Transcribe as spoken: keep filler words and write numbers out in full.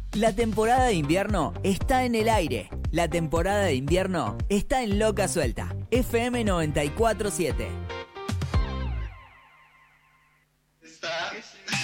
La temporada de invierno está en el aire. La temporada de invierno está en Loca Suelta. F M noventa y cuatro punto siete. Está